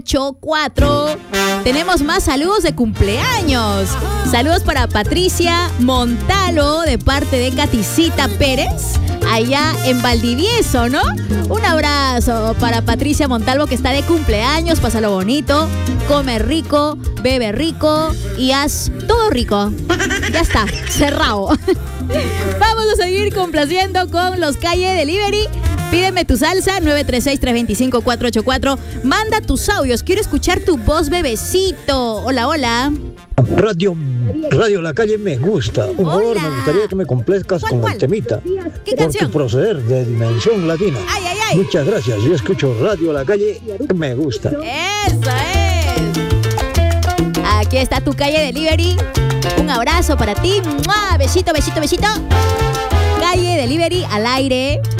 4. Tenemos más saludos de cumpleaños. Saludos para Patricia Montalo de parte de Caticita Pérez, allá en Valdivieso, ¿no? Un abrazo para Patricia Montalvo, que está de cumpleaños. Pásalo bonito, come rico, bebe rico y haz todo rico. Ya está, cerrado. Vamos a seguir complaciendo con los Calle Delivery. Pídeme tu salsa, 936-325-484. Manda tus audios, quiero escuchar tu voz, bebecito. Hola, hola. Radio La Calle me gusta. Por favor, me gustaría que me complazcas con el temita. ¿Qué canción? Por tu proceder de Dimensión Latina. Ay, ay, ay. Muchas gracias. Yo escucho Radio La Calle, me gusta. Eso es. Aquí está tu Calle Delivery. Un abrazo para ti. ¡Mua! Besito, besito, besito. Calle Delivery al aire.